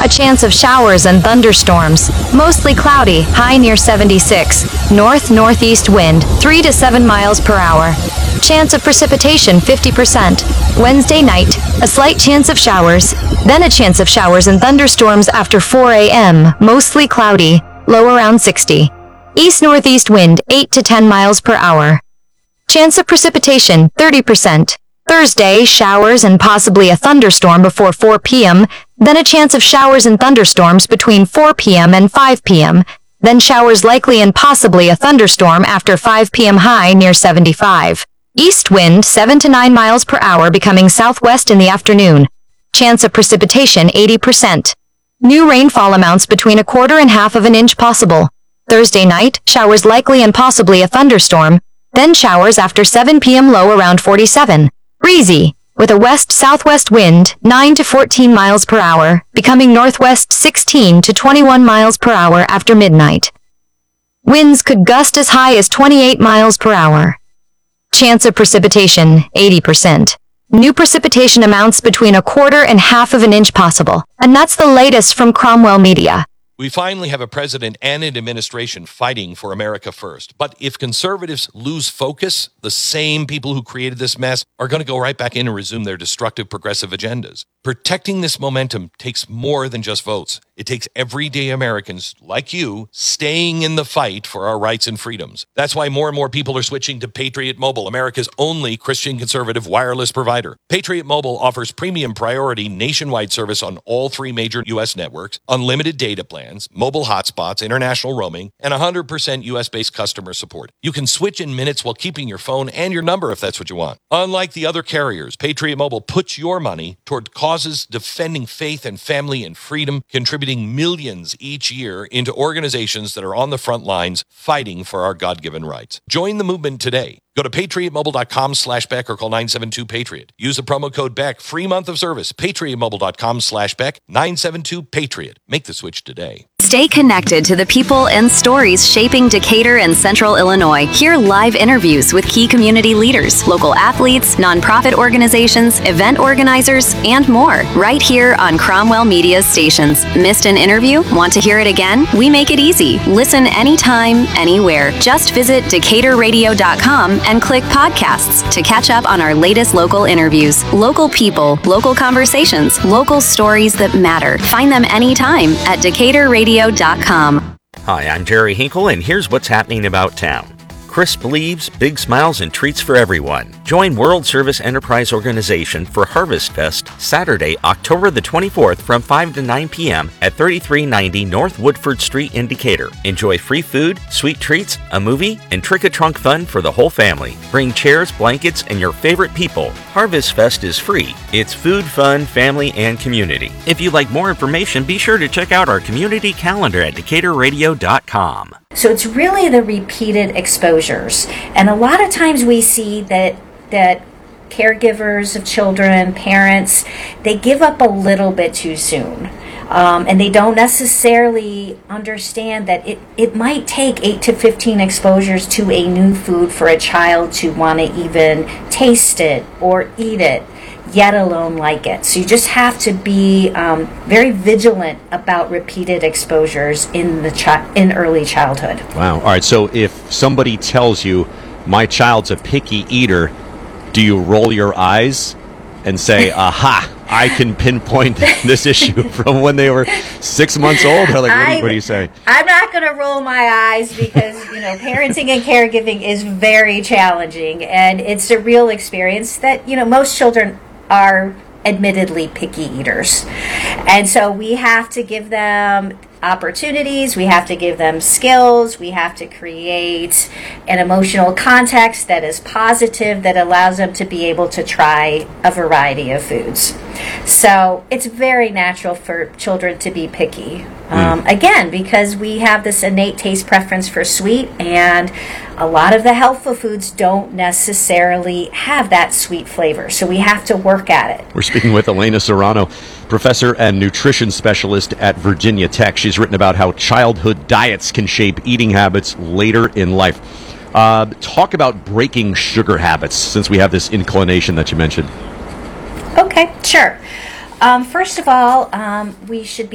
A chance of showers and thunderstorms. Mostly cloudy, high near 76. North-northeast wind, 3 to 7 miles per hour. Chance of precipitation, 50%. Wednesday night, a slight chance of showers, then a chance of showers and thunderstorms after 4 a.m., mostly cloudy, low around 60. East-northeast wind, 8 to 10 miles per hour. Chance of precipitation, 30%. Thursday, showers and possibly a thunderstorm before 4 p.m., then a chance of showers and thunderstorms between 4 p.m. and 5 p.m., then showers likely and possibly a thunderstorm after 5 p.m. high near 75. East wind 7 to 9 miles per hour becoming southwest in the afternoon. Chance of precipitation 80%. New rainfall amounts between 1/4 and 1/2 of an inch possible. Thursday night, showers likely and possibly a thunderstorm, then showers after 7 p.m. low around 47. Breezy, with a west-southwest wind 9 to 14 miles per hour, becoming northwest 16 to 21 miles per hour after midnight. Winds could gust as high as 28 miles per hour. Chance of precipitation, 80%. New precipitation amounts between 1/4 and 1/2 of an inch possible. And that's the latest from Cromwell Media. We finally have a president and an administration fighting for America first. But if conservatives lose focus, the same people who created this mess are going to go right back in and resume their destructive progressive agendas. Protecting this momentum takes more than just votes. It takes everyday Americans like you staying in the fight for our rights and freedoms. That's why more and more people are switching to Patriot Mobile, America's only Christian conservative wireless provider. Patriot Mobile offers premium priority nationwide service on all 3 major U.S. networks, unlimited data plans, mobile hotspots, international roaming, and 100% U.S.-based customer support. You can switch in minutes while keeping your phone and your number if that's what you want. Unlike the other carriers, Patriot Mobile puts your money toward causes defending faith and family and freedom, contributing millions each year into organizations that are on the front lines fighting for our God-given rights. Join the movement today. Go to patriotmobile.com/Beck or call 972-PATRIOT. Use the promo code Beck. Free month of service. patriotmobile.com/Beck. 972-PATRIOT. Make the switch today. Stay connected to the people and stories shaping Decatur and Central Illinois. Hear live interviews with key community leaders, local athletes, nonprofit organizations, event organizers, and more. Right here on Cromwell Media stations. Missed an interview? Want to hear it again? We make it easy. Listen anytime, anywhere. Just visit DecaturRadio.com and click podcasts to catch up on our latest local interviews. Local people, local conversations, local stories that matter. Find them anytime at DecaturRadio.com. Hi, I'm Jerry Hinkle, and here's what's happening about town. Crisp leaves, big smiles, and treats for everyone. Join World Service Enterprise Organization for Harvest Fest Saturday, October the 24th from 5 to 9 p.m. at 3390 North Woodford Street in Decatur. Enjoy free food, sweet treats, a movie, and trick-or-trunk fun for the whole family. Bring chairs, blankets, and your favorite people. Harvest Fest is free. It's food, fun, family, and community. If you'd like more information, be sure to check out our community calendar at DecaturRadio.com. So it's really the repeated exposures. And a lot of times we see that caregivers of children, parents, they give up a little bit too soon. And they don't necessarily understand that it might take 8 to 15 exposures to a new food for a child to want to even taste it or eat it, yet alone like it. So you just have to be very vigilant about repeated exposures in early childhood. Wow. All right. So if somebody tells you, my child's a picky eater, do you roll your eyes and say, aha, I can pinpoint this issue from when they were 6 months old? Or like, what do you say? I'm not going to roll my eyes because, parenting and caregiving is very challenging. And it's a real experience that, most children are admittedly picky eaters. And so we have to give them opportunities, we have to give them skills, we have to create an emotional context that is positive, that allows them to be able to try a variety of foods. So it's very natural for children to be picky. Again, because we have this innate taste preference for sweet, and a lot of the healthful foods don't necessarily have that sweet flavor. So we have to work at it. We're speaking with Elena Serrano, professor and nutrition specialist at Virginia Tech. She's written about how childhood diets can shape eating habits later in life. Talk about breaking sugar habits, since we have this inclination that you mentioned. Okay, sure. First of all, we should be